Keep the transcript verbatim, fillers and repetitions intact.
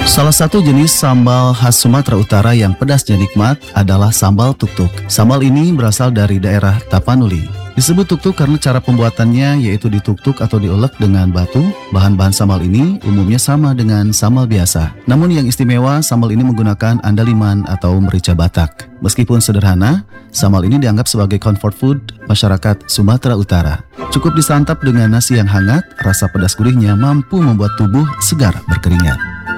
Salah satu jenis sambal khas Sumatera Utara yang pedasnya nikmat adalah sambal tuktuk. Sambal ini berasal dari daerah Tapanuli. Disebut tuktuk karena cara pembuatannya yaitu dituktuk atau diulek dengan batu. Bahan-bahan sambal ini umumnya sama dengan sambal biasa. Namun yang istimewa, sambal ini menggunakan andaliman atau merica Batak. Meskipun sederhana, sambal ini dianggap sebagai comfort food masyarakat Sumatera Utara. Cukup disantap dengan nasi yang hangat, rasa pedas gurihnya mampu membuat tubuh segar berkeringat.